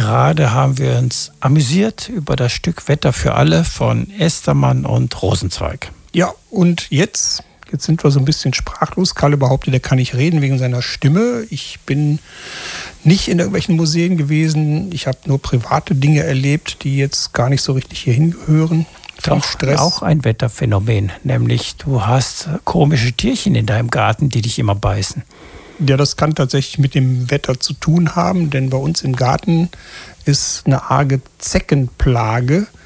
gerade haben wir uns amüsiert über das Stück Wetter für alle von Estermann und Rosenzweig. Ja, und jetzt sind wir so ein bisschen sprachlos. Kalle behauptet, er kann nicht reden wegen seiner Stimme. Ich bin nicht in irgendwelchen Museen gewesen. Ich habe nur private Dinge erlebt, die jetzt gar nicht so richtig hier hingehören. Doch, Stress. auch ein Wetterphänomen. Nämlich du hast komische Tierchen in deinem Garten, die dich immer beißen. Ja, das kann tatsächlich mit dem Wetter zu tun haben, denn bei uns im Garten ist eine arge Zeckenplage.